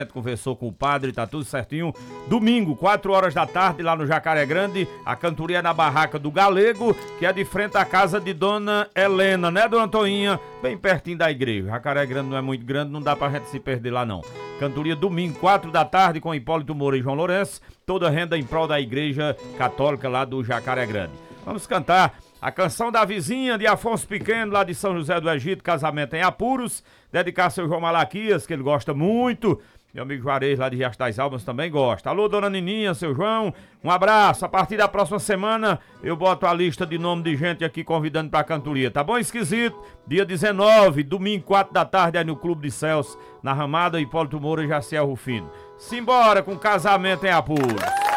Conversou com o padre, tá tudo certinho. Domingo, 4 horas da tarde, lá no Jacaré Grande, a cantoria na barraca do Galego, que é de frente à casa de Dona Helena, né, Dona Toinha? Bem pertinho da igreja. Jacaré Grande não é muito grande, não dá pra gente se perder lá não. Cantoria domingo, 4 da tarde, com Hipólito Moura e João Lourenço, toda renda em prol da igreja católica lá do Jacaré Grande. Vamos cantar a canção da vizinha de Afonso Pequeno, lá de São José do Egito, Casamento em Apuros, dedicar ao seu João Malaquias, que ele gosta muito. Meu amigo Juarez, lá de Riacho das Almas, também gosta. Alô, Dona Nininha, seu João, um abraço. A partir da próxima semana, eu boto a lista de nome de gente aqui convidando pra cantoria. Tá bom, esquisito? Dia 19, domingo, 4 da tarde, aí no Clube de Céus, na Ramada, Hipólito Moura e Jaciel Rufino. Simbora com Casamento em Apuros.